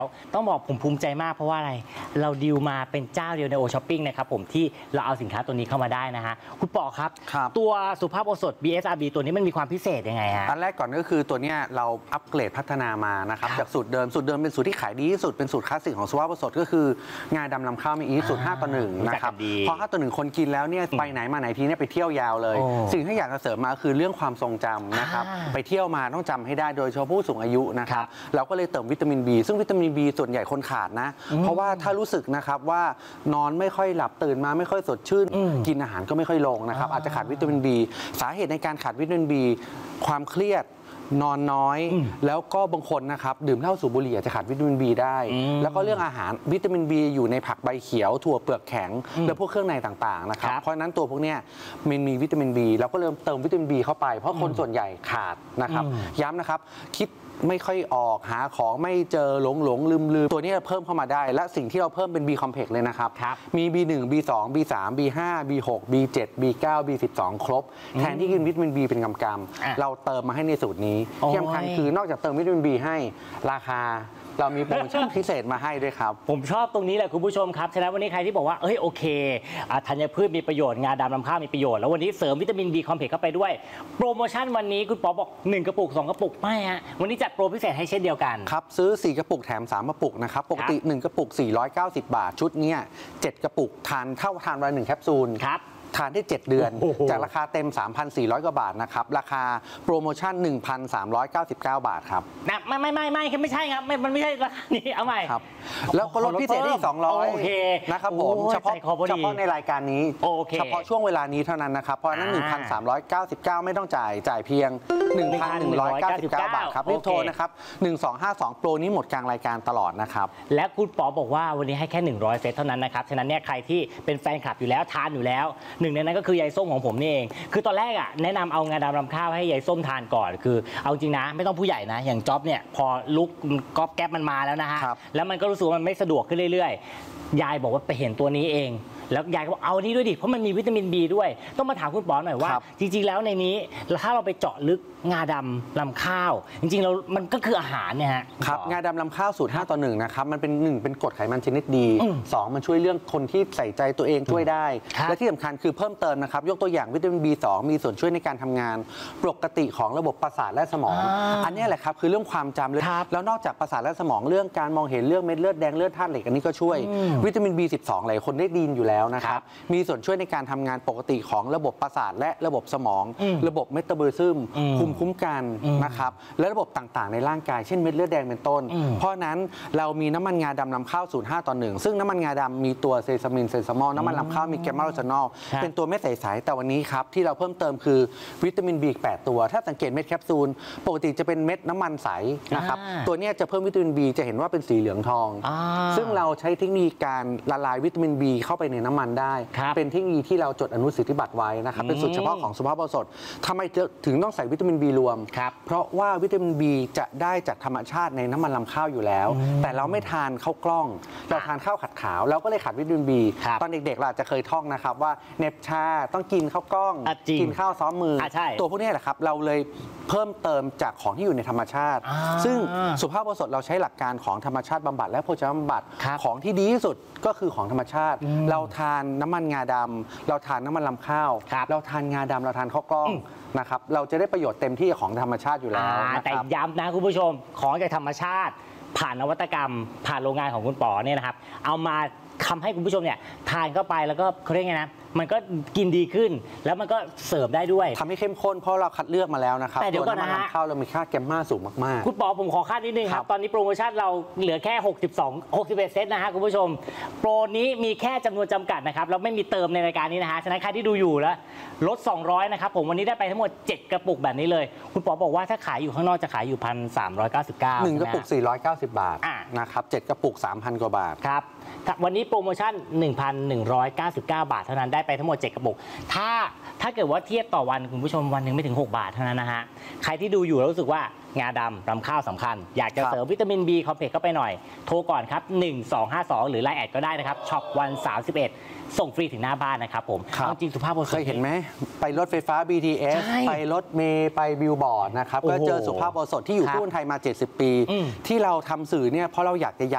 ต้องบอกผมภูมิใจมากเพราะว่าอะไรเราดีลมาเป็นเจ้าเดียวในโอช้อปปิ้งนะครับผมที่เราเอาสินค้าตัวนี้เข้ามาได้นะฮะคุณปอครับตัวสุภาพโอสถ BSRB ตัวนี้มันมีความพิเศษยังไงฮะอันแรกก่อนก็คือตัวนี้เราอัปเกรดพัฒนามานะครับจากสูตรเดิมเป็นสูตรที่ขายดีที่สุดเป็นสูตรคลาสสิกของสุภาพโอสถก็คืองาดำลำข้าวมีสูตร5:1นะครับพอ5:1คนกินแล้วเนี่ยไปไหนมาไหนทีเนี่ยไปเที่ยวยาวเลยสิ่งที่อยากจะเสริมมาคือเรื่องความทรงจำนะครับไปเที่ยวมาต้องจำให้ได้โดยเฉพาะผู้สูงอายุนะครับเราก็เลยเติมวิตามิน B ซึ่งวิตามิน B ส่วนใหญ่คนขาดนะเพราะว่าถ้ารู้สึกนะครับว่านอนไม่ค่อยหลับตื่นมาไม่ค่อยสดชื่นกินอาหารก็ไม่ค่อยลงนะครับอาจจะขาดวิตามิน B สาเหตุในการขาดวิตามิน B ความเครียดนอนน้อยแล้วก็บางคนนะครับดื่มเหล้าสูบบุหรี่อาจจะขาดวิตามิน B ได้แล้วก็เรื่องอาหารวิตามิน B อยู่ในผักใบเขียวถั่วเปลือกแข็งและพวกเครื่องในต่างๆนะครับเพราะนั้นตัวพวกนี้มันมีวิตามิน B เราก็เริ่มเติมวิตามิน B เข้าไปเพราะคนส่วนใหญ่ขาดนะครับย้ำนะครับคิดไม่ค่อยออกหาของไม่เจอหลงลืมตัวนี้เพิ่มเข้ามาได้และสิ่งที่เราเพิ่มเป็น B complex เลยนะครับมี B1 B2 B3 B5 B6 B7 B9 B12 ครบแทนที่กินวิตามิน B เป็นกำๆเราเติมมาให้ในสูตรนี้ที่สำคัญคือนอกจากเติมวิตามิน B ให้ราคาเรามีโปรโมชั่นพิเศษมาให้ด้วยครับผมชอบตรงนี้แหละคุณผู้ชมครับฉะนั้นวันนี้ใครที่บอกว่าโอเคธัญพืชมีประโยชน์งาดำลำข้าวมีประโยชน์แล้ววันนี้เสริมวิตามิน B คอมเพล็กซ์เข้าไปด้วยโปรโมชั่นวันนี้คุณปอบอก1กระปุก2กระปุกไม่ฮะวันนี้จัดโปรพิเศษให้เช่นเดียวกันครับซื้อ4กระปุกแถม3กระปุกนะครับปกติ1กระปุก490 บาทชุดนี้7กระปุกทานวันละ1แคปซูลทานได้7 เดือนจากราคาเต็ม 3,400 กว่าบาทนะครับราคาโปรโมชั่น 1,399 บาทครับไม่ใช่ครับมันไม่ใช่ราคานี้เอาใหม่ครับแล้วก็ลดพิเศษที่200นะครับผมเฉพาะในรายการนี้เฉพาะช่วงเวลานี้เท่านั้นนะครับเพราะนั้น 1,399 ไม่ต้องจ่ายเพียง 1,199 บาทครับรีบโทรนะครับ1252โปรนี้หมดกลางรายการตลอดนะครับและคุณปอบอกว่าวันนี้ให้แค่100เซตเท่านั้นนะครับฉะนั้นเนี่ยใครที่เป็นแฟนคลับอยู่แล้วทานอยู่แล้วหนึ่งในนั้นก็คือยายส้มของผมนี่เองคือตอนแรกแนะนำเอางาดำลำข้าวให้ยายส้มทานก่อนคือเอาจริงนะไม่ต้องผู้ใหญ่นะอย่างจ๊อบเนี่ยพอลุกก๊อบแก๊บมันมาแล้วนะฮะแล้วมันก็รู้สึกว่ามันไม่สะดวกขึ้นเรื่อยๆยายบอกว่าไปเห็นตัวนี้เองแล้วยายก็บอกเอานี้ด้วยดิเพราะมันมีวิตามิน B ด้วยต้องมาถามคุณปอหน่อยว่าจริงๆแล้วในนี้ถ้าเราไปเจาะลึกงาดำลำข้าวจริงๆมันก็คืออาหารเนี่ยฮะครับงาดำลำข้าวสูตร5:1นะครับมันเป็น1เป็นกรดไขมันชนิดดี2มันช่วยเรื่องคนที่ใส่ใจตัวเองช่วยได้และที่สำคัญคือเพิ่มเติมนะครับยกตัวอย่างวิตามิน B2 มีส่วนช่วยในการทำงานปกติของระบบประสาทและสมองอันนี้แหละครับคือเรื่องความจำเลยแล้วนอกจากประสาทและสมองเรื่องการมองเห็นเรื่องเม็ดเลือดแดงเลือดธาตุเหล็กอันนี้ก็ช่วยวิตามิน B12 หลายคนได้ดีอยู่แล้วนะครับมีส่วนช่วยในการทำงานปกติของระบบประสาทและระบบสมองระบบเมตาบอลิซึมภูมิคุ้มกันนะครับและระบบต่างๆในร่างกายเช่นเม็ดเลือดแดงเป็นต้นเพราะนั้นเรามีน้ำมันงาดำลำข้าวสูตร5:1ซึ่งน้ำมันงาดำมีตัวเซซามินเซซามอลน้ำมันลำข้าวมีแกมมาโรซานอลเป็นตัวเม็ดใสๆแต่วันนี้ครับที่เราเพิ่มเติมคือวิตามิน B 8 ตัวถ้าสังเกตเม็ดแคปซูลปกติจะเป็นเม็ดน้ำมันใสนะครับตัวนี้จะเพิ่มวิตามิน B จะเห็นว่าเป็นสีเหลืองทองซึ่งเราใช้เทคนิคการละลายวิตามิน B เข้าไปในน้ำมันได้เป็นเทคโนโลยีที่เราจดอนุสิทธิบัตรไว้นะครับเป็นสูตรเฉพาะของสุภาพโอสถทำไมถึงต้องใส่วิตามิน B รวมเพราะว่าวิตามิน B จะได้จากธรรมชาติในน้ำมันลำข้าวอยู่แล้วแต่เราไม่ทานข้าวกล้องเราทานข้าวขัดขาวเราก็เลยขาดวิตามิน B ตอนเด็กๆเราอาจจะเคยท่องนะครับว่าเนปชาต้องกินข้าวกล้องกินข้าวซ้อมมือตัวพวกนี้แหละครับเราเลยเพิ่มเติมจากของที่อยู่ในธรรมชาติซึ่งสุภาพโอสถเราใช้หลักการของธรรมชาติบำบัดและโภชนาบำบัดของที่ดีที่สุดก็คือของธรรมชาติเราทานน้ำมันงาดำเราทานน้ำมันลำข้าวเราทานงาดำเราทานข้าวกล้องนะครับเราจะได้ประโยชน์เต็มที่ของธรรมชาติอยู่แล้วแต่ย้ำนะคุณผู้ชมของจากธรรมชาติผ่านนวัตกรรมผ่านโรงงานของคุณป๋อเนี่ยนะครับเอามาทำให้คุณผู้ชมเนี่ยทานเข้าไปแล้วก็เขาเรียกไงนะมันก็กินดีขึ้นแล้วมันก็เสิร์ฟได้ด้วยทำให้เข้มข้นเพราะเราคัดเลือกมาแล้วนะครับแต่เดี๋ยวก่อนนะฮะข้าวเรามีค่าแกมมาสูงมากๆคุณป๋อผมขอค่านิดนึงครับตอนนี้โปรโมชั่นเราเหลือแค่61เซตนะฮะคุณผู้ชมโปรนี้มีแค่จำนวนจำกัดนะครับแล้วไม่มีเติมในรายการนี้นะฮะฉะนั้นใครที่ดูอยู่แล้วลด200นะครับผมวันนี้ได้ไปทั้งหมด7กระปุกแบบนี้เลยคุณป๋อบอกว่าถ้าขายอยู่ข้างนอกจะขายอยู่1,399 1กระปุก490 บาทนะครับ7กระปุก 3,000 กว่าบาทครับวันนี้โปรโมชั่น 1,199 บาทเท่านั้นได้ไปทั้งหมด7กระปุกถ้าเกิดว่าเทียบต่อวันคุณผู้ชมวันหนึ่งไม่ถึง6 บาทเท่านั้นนะฮะใครที่ดูอยู่แล้วรู้สึกว่างาดำลำข้าวสำคัญอยากจะเสริมวิตามิน B คอมเพล็กซ์เข้าไปหน่อยโทรก่อนครับ1252หรือไลน์แอดก็ได้นะครับช็อปวัน31ส่งฟรีถึงหน้าบ้านนะครับผมจริงสุภาพบุรุษเคยเห็นไหมไปรถไฟฟ้า BTS ไปรถเมล์ไปบิลบอร์ดนะครับก็เจอสุภาพบุรุษที่อยู่คู่คนไทยมา70 ปีที่เราทำสื่อเนี่ยเพราะเราอยากจะ